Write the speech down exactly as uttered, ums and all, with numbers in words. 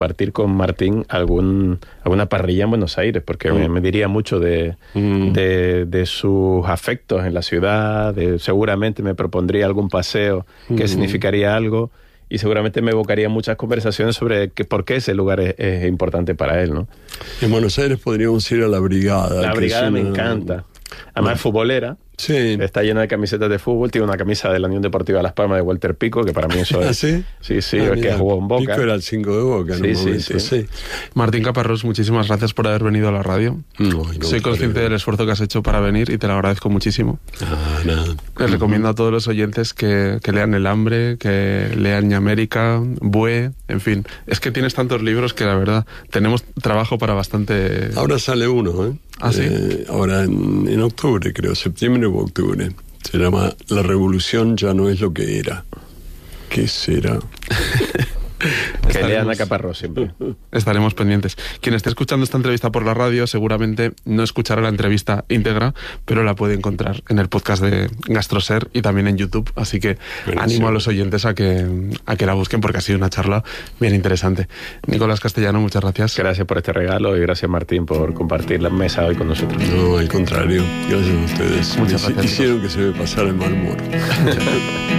compartir con Martín algún alguna parrilla en Buenos Aires, porque mm. me, me diría mucho de, mm. de, de sus afectos en la ciudad, de, seguramente me propondría algún paseo que mm. significaría algo, y seguramente me evocaría muchas conversaciones sobre que, por qué ese lugar es, es importante para él, ¿no? En Buenos Aires podríamos ir a la Brigada. La Brigada una... me encanta. Además, es futbolera. Sí. Está llena de camisetas de fútbol. Tiene una camisa de la Unión Deportiva Las Palmas de Walter Pico, que para mí eso es... ¿Ah, sí? Sí, sí, ah, es que jugó en Boca. Pico era el cinco de Boca en sí, un sí, momento, sí, sí. Martín Caparrós, muchísimas gracias por haber venido a la radio. No, no, Soy consciente pero... del esfuerzo que has hecho para venir y te lo agradezco muchísimo. Ah, nada. Les recomiendo a todos los oyentes que, que lean El Hambre, que lean Ñamérica, Bue, en fin. Es que tienes tantos libros que la verdad tenemos trabajo para bastante... Ahora sale uno, ¿eh? ¿Ah, sí? Eh, ahora en, en octubre, creo, septiembre o octubre. Se llama La Revolución ya no es lo que era. ¿Qué será? Que lean a Caparrós siempre. Estaremos pendientes. Quien esté escuchando esta entrevista por la radio seguramente no escuchará la entrevista íntegra, pero la puede encontrar en el podcast de Gastroser y también en YouTube. Así que Buenísimo. Animo a los oyentes a que, a que la busquen, porque ha sido una charla bien interesante. Nicolás Castellano, muchas gracias. Gracias por este regalo y gracias, Martín, por compartir la mesa hoy con nosotros. No, al contrario. Gracias a ustedes. Muchas gracias. Hicieron que se me pasara el mal humor.